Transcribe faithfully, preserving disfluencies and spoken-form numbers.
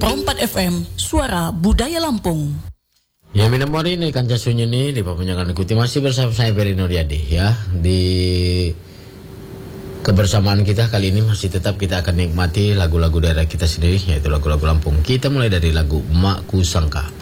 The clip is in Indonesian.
Perompat F M, suara budaya Lampung. Ya minum hari ini kan jasunya nih di papanjangan ikuti masih bersama saya Ferry Nuryadi ya di kebersamaan kita kali ini masih tetap kita akan nikmati lagu-lagu daerah kita sendiri yaitu lagu-lagu Lampung. Kita mulai dari lagu Mak Ku Sangka.